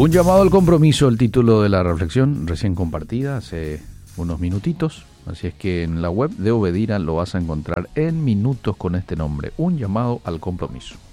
Un llamado al compromiso, el título de la reflexión recién compartida hace unos minutitos. Así es que en la web de Obedira lo vas a encontrar en minutos con este nombre. Un llamado al compromiso.